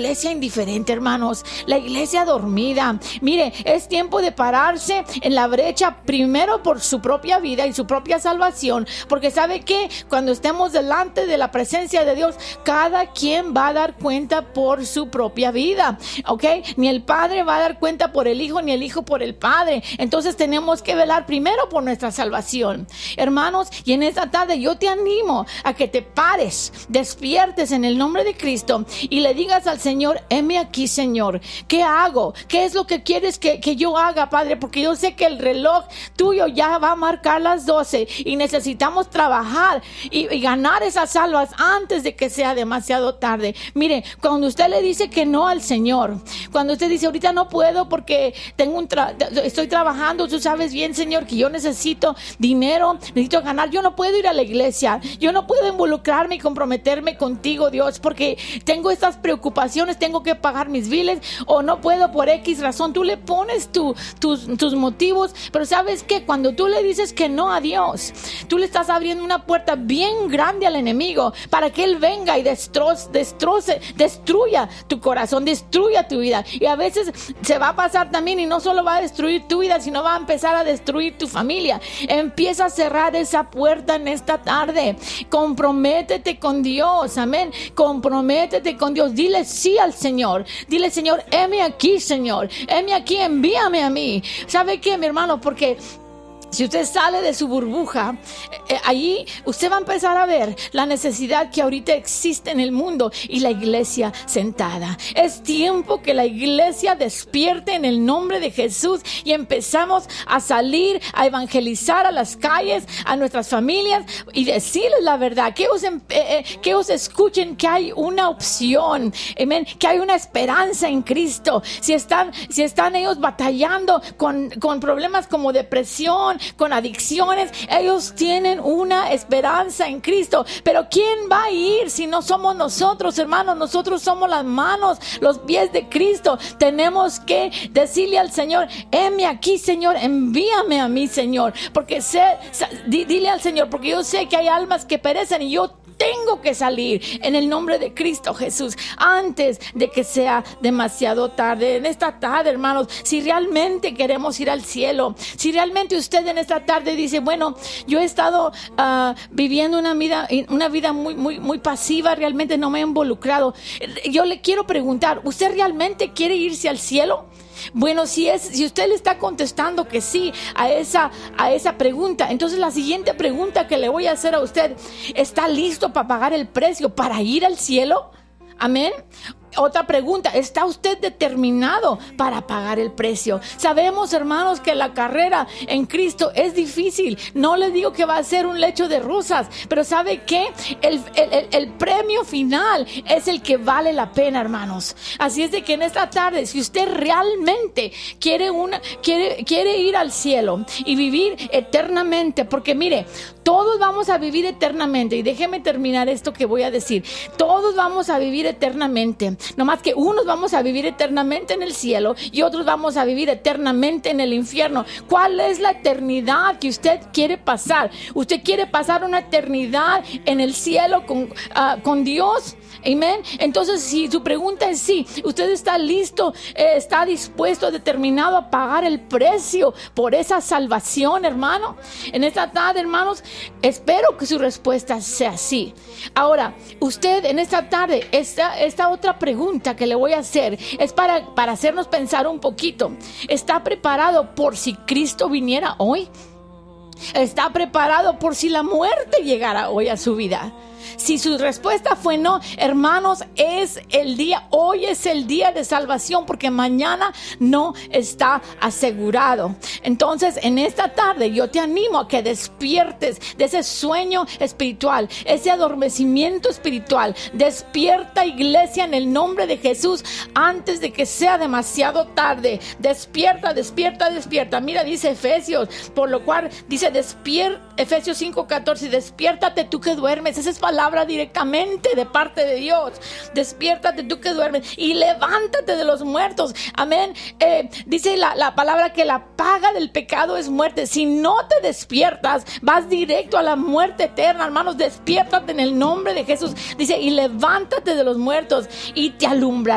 iglesia indiferente, hermanos, la iglesia dormida. Mire, es tiempo de pararse en la brecha, primero por su propia vida y su propia salvación, porque ¿sabe qué? Cuando estemos delante de la presencia de Dios, cada quien va a dar cuenta por su propia vida, ¿ok? Ni el Padre va a dar cuenta por el Hijo, ni el Hijo por el Padre. Entonces tenemos que velar primero por nuestra salvación, hermanos. Y en esta tarde yo te animo a que te pares, despiertes en el nombre de Cristo y le digas al Señor: heme aquí, Señor, ¿qué hago? ¿Qué es lo que quieres que yo haga, Padre? Porque yo sé que el reloj tuyo ya va a marcar las 12 y necesitamos trabajar y ganar esas almas antes de que sea demasiado tarde. Mire, cuando usted le dice que no al Señor, cuando usted dice: ahorita no puedo porque estoy trabajando, tú sabes bien, Señor, que yo necesito dinero, necesito ganar, yo no puedo ir a la iglesia, yo no puedo involucrarme y comprometerme contigo, Dios, porque tengo estas preocupaciones, tengo que pagar mis biles, o no puedo por X razón. Tú le pones tus motivos, pero ¿sabes qué? Cuando tú le dices que no a Dios, tú le estás abriendo una puerta bien grande al enemigo para que él venga y destruya tu corazón, destruya tu vida. Y a veces se va a pasar también, y no solo va a destruir tu vida, sino va a empezar a destruir tu familia. Empieza a cerrar esa puerta en esta tarde. Comprométete con Dios, amén. Comprométete con Dios. Dile sí al Señor. Dile: Señor, heme aquí, Señor. Heme aquí, envíame a mí. ¿Sabe qué, mi hermano? Porque si usted sale de su burbuja, allí usted va a empezar a ver la necesidad que ahorita existe en el mundo y la iglesia sentada. Es tiempo que la iglesia despierte en el nombre de Jesús y empezamos a salir a evangelizar a las calles, a nuestras familias, y decirles la verdad, que os escuchen que hay una opción, amén, que hay una esperanza en Cristo. Si están ellos batallando con problemas como depresión, con adicciones, ellos tienen una esperanza en Cristo. Pero ¿quién va a ir si no somos nosotros, hermanos? Nosotros somos las manos, los pies de Cristo. Tenemos que decirle al Señor: heme aquí, Señor, envíame a mí, Señor, porque dile al Señor, porque yo sé que hay almas que perecen y yo tengo que salir en el nombre de Cristo Jesús antes de que sea demasiado tarde. En esta tarde, hermanos, si realmente queremos ir al cielo, si realmente usted en esta tarde dice: bueno, yo he estado viviendo una vida muy pasiva, realmente no me he involucrado, yo le quiero preguntar: ¿usted realmente quiere irse al cielo? Bueno, si usted le está contestando que sí a esa pregunta, entonces la siguiente pregunta que le voy a hacer a usted: ¿está listo para pagar el precio para ir al cielo? Amén. Otra pregunta: ¿está usted determinado para pagar el precio? Sabemos, hermanos, que la carrera en Cristo es difícil. No les digo que va a ser un lecho de rosas, pero ¿sabe qué? El premio final es el que vale la pena, hermanos. Así es de que en esta tarde, si usted realmente quiere ir al cielo y vivir eternamente, porque mire, todos vamos a vivir eternamente, y déjeme terminar esto que voy a decir. Todos vamos a vivir eternamente. No más que unos vamos a vivir eternamente en el cielo y otros vamos a vivir eternamente en el infierno. ¿Cuál es la eternidad que usted quiere pasar? ¿Usted quiere pasar una eternidad en el cielo con Dios? Amén. Entonces, si su pregunta es sí, usted está listo, está dispuesto, determinado a pagar el precio por esa salvación, hermano. En esta tarde, hermanos, espero que su respuesta sea sí. Ahora, usted en esta tarde, esta otra pregunta que le voy a hacer es para hacernos pensar un poquito. ¿Está preparado por si Cristo viniera hoy? ¿Está preparado por si la muerte llegara hoy a su vida? Si su respuesta fue no, hermanos, hoy es el día de salvación, porque mañana no está asegurado. Entonces, en esta tarde yo te animo a que despiertes de ese sueño espiritual, ese adormecimiento espiritual. Despierta, iglesia, en el nombre de Jesús, antes de que sea demasiado tarde. Despierta, despierta, despierta. Mira, dice Efesios, por lo cual dice Efesios 5:14, despiértate tú que duermes. Esa es palabra directamente de parte de Dios. Despiértate tú que duermes y levántate de los muertos. Amén. Dice la palabra que la paga del pecado es muerte. Si no te despiertas, vas directo a la muerte eterna, hermanos. Despiértate en el nombre de Jesús. Dice, y levántate de los muertos y te alumbrará